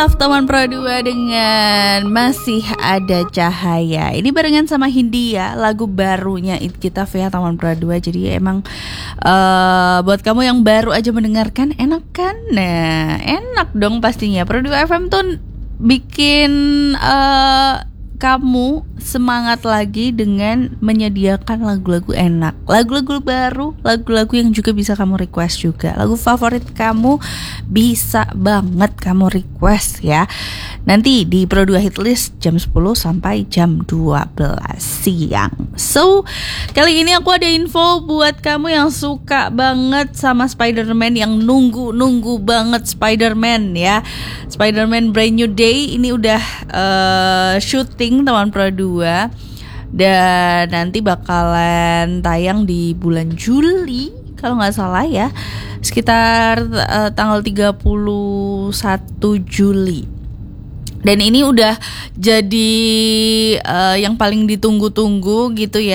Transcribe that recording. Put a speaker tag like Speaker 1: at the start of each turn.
Speaker 1: Love Taman Pro 2 dengan Masih Ada Cahaya. Ini barengan sama Hindia, lagu barunya kita via Taman Pro 2. Jadi emang buat kamu yang baru aja mendengarkan, enak kan? Nah, enak dong pastinya. Pro 2 FM tuh bikin kamu semangat lagi dengan menyediakan lagu-lagu enak, lagu-lagu baru, lagu-lagu yang juga bisa kamu request juga. Lagu favorit kamu bisa banget kamu request ya. Nanti di Pro 2 Hitlist jam 10 sampai jam 12 siang. So, kali ini aku ada info buat kamu yang suka banget sama Spider-Man, yang nunggu banget Spider-Man ya. Spider-Man Brand New Day ini udah syuting Taman Pro 2 dan nanti bakalan tayang di bulan Juli kalau nggak salah ya, sekitar tanggal 31 Juli. Dan ini udah jadi yang paling ditunggu-tunggu gitu ya.